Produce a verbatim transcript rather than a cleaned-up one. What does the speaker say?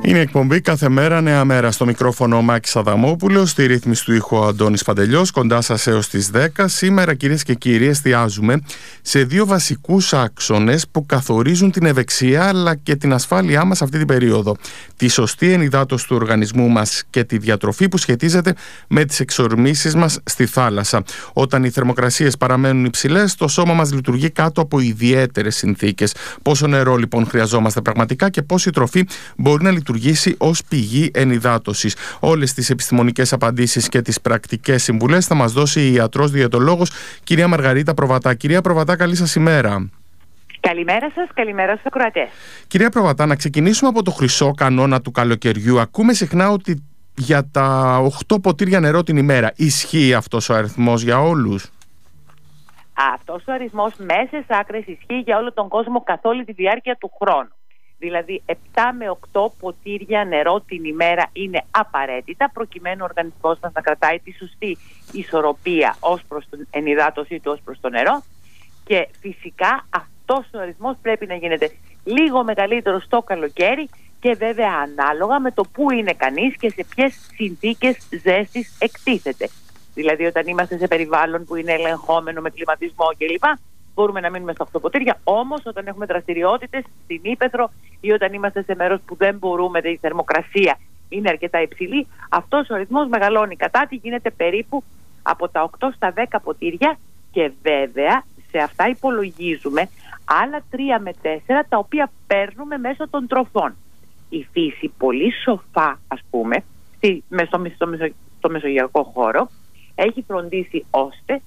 Είναι εκπομπή κάθε μέρα, νέα μέρα. Στο μικρόφωνο ο Μάκης Αδαμόπουλος, στη ρύθμιση του ήχου ο Αντώνης Παντελιός, κοντά σας έως τις δέκα. Σήμερα, κυρίες και κύριοι, εστιάζουμε σε δύο βασικούς άξονες που καθορίζουν την ευεξία αλλά και την ασφάλειά μας αυτή την περίοδο. Τη σωστή ενυδάτωση του οργανισμού μας και τη διατροφή που σχετίζεται με τις εξορμήσεις μας στη θάλασσα. Όταν οι θερμοκρασίες παραμένουν υψηλές, το σώμα μας λειτουργεί κάτω από ιδιαίτερες συνθήκες. Πόσο νερό λοιπόν χρειαζόμαστε πραγματικά και πώς η τροφή μπορεί να λειτουργήσει ως πηγή ενυδάτωσης? Όλες τις επιστημονικές απαντήσεις και τις πρακτικές συμβουλές θα μας δώσει η ιατρός διαιτολόγος κυρία Μαργαρίτα Προβατά. Κυρία Προβατά, καλή σας ημέρα. Καλημέρα σας, καλημέρα στους ακροατές. Κυρία Προβατά, να ξεκινήσουμε από το χρυσό κανόνα του καλοκαιριού. Ακούμε συχνά ότι για τα οκτώ ποτήρια νερό την ημέρα. Ισχύει αυτός ο αριθμός για όλους? Αυτός ο αριθμός μέσες άκρες ισχύει για όλο τον κόσμο καθ' όλη τη διάρκεια του χρόνου. Δηλαδή επτά με οκτώ ποτήρια νερό την ημέρα είναι απαραίτητα προκειμένου ο οργανισμός μας να κρατάει τη σωστή ισορροπία ως προς την ενυδάτωσή του ως προς το νερό, και φυσικά αυτός ο αριθμός πρέπει να γίνεται λίγο μεγαλύτερο στο καλοκαίρι και βέβαια ανάλογα με το που είναι κανείς και σε ποιες συνθήκες ζέστης εκτίθεται. Δηλαδή όταν είμαστε σε περιβάλλον που είναι ελεγχόμενο με κλιματισμό κλπ, μπορούμε να μείνουμε στα οκτώ ποτήρια. Όμως όταν έχουμε δραστηριότητες στην ύπαιθρο ή όταν είμαστε σε μέρος που δεν μπορούμε, η θερμοκρασία είναι αρκετά υψηλή, αυτός ο αριθμός μεγαλώνει κατά τη, γίνεται περίπου από τα οκτώ στα δέκα ποτήρια, και βέβαια σε αυτά υπολογίζουμε άλλα τρία με τέσσερα τα οποία παίρνουμε μέσω των τροφών. Η φύση πολύ σοφά, ας πούμε, στη, στο, στο, στο μεσογειακό χώρο έχει φροντίσει ώστε